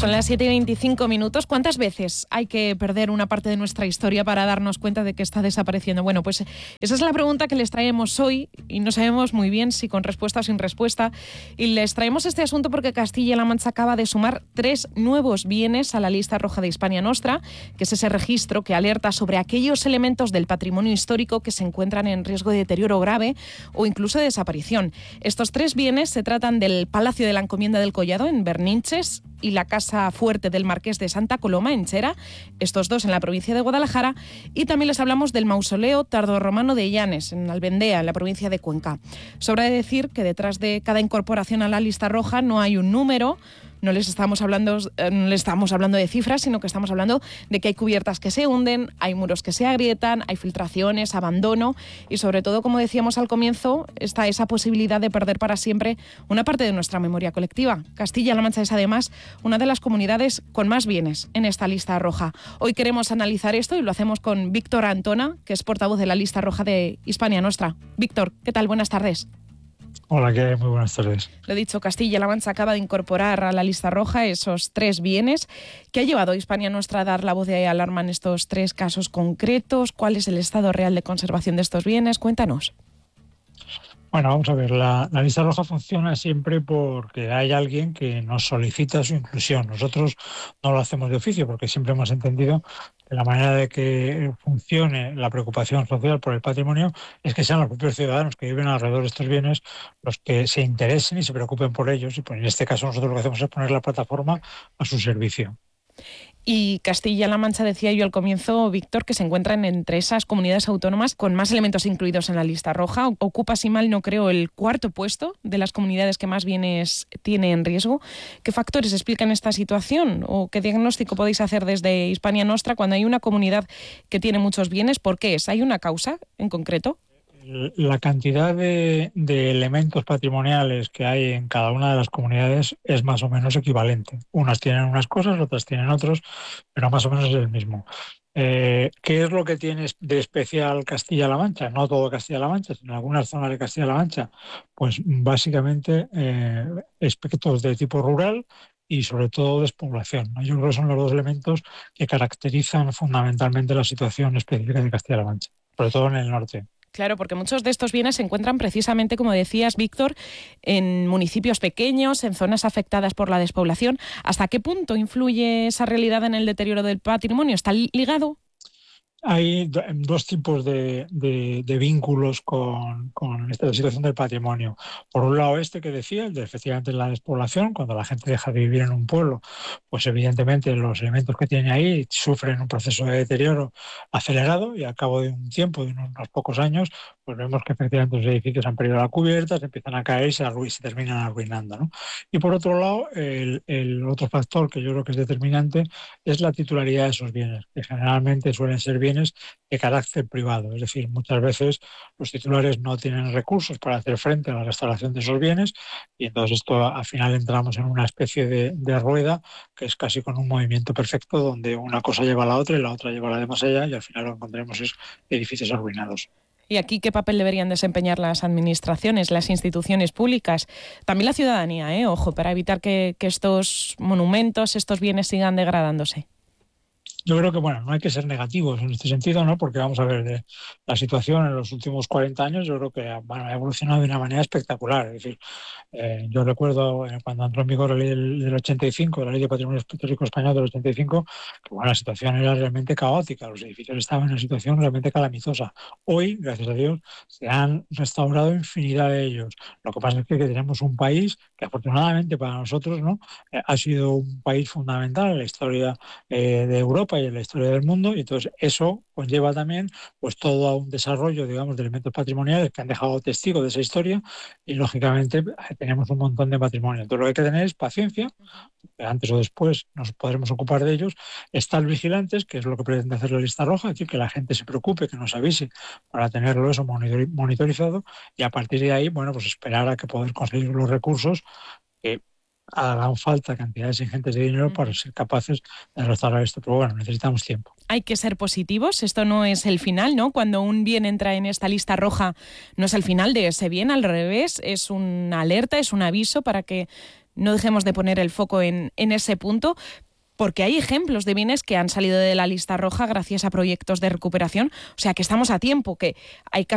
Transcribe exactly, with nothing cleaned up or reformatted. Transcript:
Son las siete y veinticinco minutos. ¿Cuántas veces hay que perder una parte de nuestra historia para darnos cuenta de que está desapareciendo? Bueno, pues esa es la pregunta que les traemos hoy y no sabemos muy bien si con respuesta o sin respuesta. Y les traemos este asunto porque Castilla-La Mancha acaba de sumar tres nuevos bienes a la lista roja de Hispania Nostra, que es ese registro que alerta sobre aquellos elementos del patrimonio histórico que se encuentran en riesgo de deterioro grave o incluso de desaparición. Estos tres bienes se tratan del Palacio de la Encomienda del Collado en Berninches y la Casa Fuerte del Marqués de Santa Coloma en Chera, estos dos en la provincia de Guadalajara, y también les hablamos del Mausoleo Tardorromano de Llanes en Albendea, en la provincia de Cuenca. Sobra de decir que detrás de cada incorporación a la lista roja no hay un número. No les estamos hablando, no les estamos hablando de cifras, sino que estamos hablando de que hay cubiertas que se hunden, hay muros que se agrietan, hay filtraciones, abandono y sobre todo, como decíamos al comienzo, está esa posibilidad de perder para siempre una parte de nuestra memoria colectiva. Castilla-La Mancha es además una de las comunidades con más bienes en esta lista roja. Hoy queremos analizar esto y lo hacemos con Víctor Antona, que es portavoz de la lista roja de Hispania Nostra. Víctor, ¿qué tal? Buenas tardes. Hola, ¿qué hay? Muy buenas tardes. Lo dicho, Castilla-La Mancha acaba de incorporar a la lista roja esos tres bienes. ¿Qué ha llevado a Hispania Nostra a dar la voz de alarma en estos tres casos concretos? ¿Cuál es el estado real de conservación de estos bienes? Cuéntanos. Bueno, vamos a ver, la, la lista roja funciona siempre porque hay alguien que nos solicita su inclusión. Nosotros no lo hacemos de oficio porque siempre hemos entendido que la manera de que funcione la preocupación social por el patrimonio es que sean los propios ciudadanos que viven alrededor de estos bienes los que se interesen y se preocupen por ellos. Y pues en este caso nosotros lo que hacemos es poner la plataforma a su servicio. Y Castilla-La Mancha, decía yo al comienzo, Víctor, que se encuentran entre esas comunidades autónomas con más elementos incluidos en la lista roja. Ocupa, si mal no creo, el cuarto puesto de las comunidades que más bienes tiene en riesgo. ¿Qué factores explican esta situación? ¿O qué diagnóstico podéis hacer desde Hispania Nostra cuando hay una comunidad que tiene muchos bienes? ¿Por qué es? ¿Hay una causa en concreto? La cantidad de, de elementos patrimoniales que hay en cada una de las comunidades es más o menos equivalente. Unas tienen unas cosas, otras tienen otros, pero más o menos es el mismo. Eh, ¿Qué es lo que tiene de especial Castilla-La Mancha? No todo Castilla-La Mancha, sino algunas zonas de Castilla-La Mancha. Pues básicamente eh, aspectos de tipo rural y sobre todo despoblación, ¿no? Yo creo que son los dos elementos que caracterizan fundamentalmente la situación específica de Castilla-La Mancha, sobre todo en el norte. Claro, porque muchos de estos bienes se encuentran precisamente, como decías, Víctor, en municipios pequeños, en zonas afectadas por la despoblación. ¿Hasta qué punto influye esa realidad en el deterioro del patrimonio? ¿Está ligado? Hay dos tipos de, de, de vínculos con, con esta situación del patrimonio. Por un lado, este que decía, el de efectivamente la despoblación, cuando la gente deja de vivir en un pueblo, pues evidentemente los elementos que tiene ahí sufren un proceso de deterioro acelerado y al cabo de un tiempo, de unos pocos años, pues vemos que efectivamente los edificios han perdido la cubierta, se empiezan a caer y se, arru- se terminan arruinando, ¿no? Y por otro lado, el, el otro factor que yo creo que es determinante es la titularidad de esos bienes, que generalmente suelen ser bienes de carácter privado, es decir, muchas veces los titulares no tienen recursos para hacer frente a la restauración de esos bienes y entonces esto al final entramos en una especie de, de rueda que es casi con un movimiento perfecto donde una cosa lleva a la otra y la otra lleva a la de más allá y al final lo que encontraremos es edificios arruinados. ¿Y aquí qué papel deberían desempeñar las administraciones, las instituciones públicas? También la ciudadanía, ¿eh? Ojo, para evitar que, que estos monumentos, estos bienes sigan degradándose. Yo creo que, bueno, no hay que ser negativos en este sentido, ¿no? Porque vamos a ver, de la situación en los últimos cuarenta años yo creo que bueno, ha evolucionado de una manera espectacular. Es decir, eh, yo recuerdo eh, cuando entró en vigor la ley del, del ochenta y cinco, la ley de patrimonio histórico español del ochenta y cinco, que bueno, la situación era realmente caótica, los edificios estaban en una situación realmente calamitosa. Hoy, gracias a Dios, se han restaurado infinidad de ellos. Lo que pasa es que, que tenemos un país que afortunadamente para nosotros, ¿no? Eh, ha sido un país fundamental en la historia eh, de Europa y en la historia del mundo, y entonces eso conlleva también pues todo a un desarrollo, digamos, de elementos patrimoniales que han dejado testigo de esa historia y lógicamente tenemos un montón de patrimonio. Entonces lo que hay que tener es paciencia, que antes o después nos podremos ocupar de ellos, estar vigilantes, que es lo que pretende hacer la lista roja, es decir, que la gente se preocupe, que nos avise para tenerlo eso monitorizado y a partir de ahí, bueno, pues esperar a que poder conseguir los recursos que hagan falta cantidades ingentes de dinero para ser capaces de restaurar esto, pero bueno, necesitamos tiempo. Hay que ser positivos, esto no es el final, ¿no? Cuando un bien entra en esta lista roja, no es el final de ese bien, al revés, es una alerta, es un aviso para que no dejemos de poner el foco en, en ese punto, porque hay ejemplos de bienes que han salido de la lista roja gracias a proyectos de recuperación. O sea, que estamos a tiempo, que hay casos